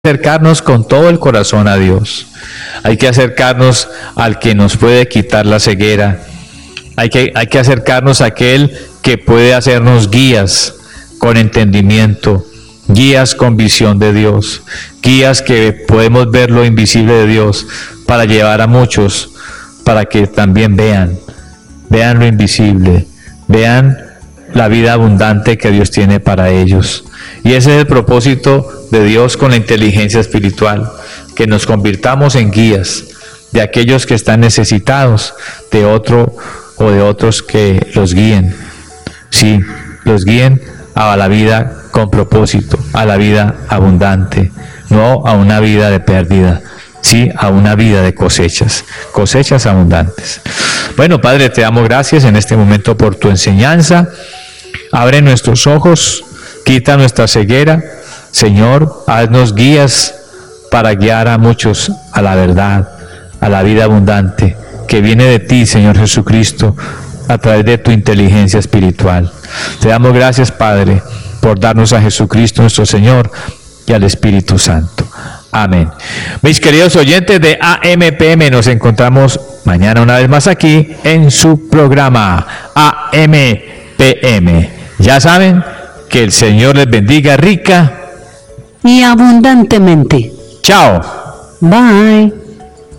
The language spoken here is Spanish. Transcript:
acercarnos con todo el corazón a Dios. Hay que acercarnos al que nos puede quitar la ceguera. Hay que acercarnos a aquel que puede hacernos guías con entendimiento, guías con visión de Dios, guías que podemos ver lo invisible de Dios para llevar a muchos, para que también vean lo invisible, vean la vida abundante que Dios tiene para ellos. Y ese es el propósito de Dios con la inteligencia espiritual, que nos convirtamos en guías de aquellos que están necesitados de otro o de otros que los guíen. Sí, los guíen a la vida con propósito, a la vida abundante, no a una vida de pérdida, sí, a una vida de cosechas abundantes. Bueno, Padre, te damos gracias en este momento por tu enseñanza. Abre nuestros ojos, quita nuestra ceguera. Señor, haznos guías para guiar a muchos a la verdad, a la vida abundante que viene de ti, Señor Jesucristo, a través de tu inteligencia espiritual. Te damos gracias, Padre, por darnos a Jesucristo nuestro Señor y al Espíritu Santo. Amén. Mis queridos oyentes de AMPM, nos encontramos mañana una vez más aquí en su programa AMPM. Ya saben, que el Señor les bendiga rica y abundantemente. Chao. Bye.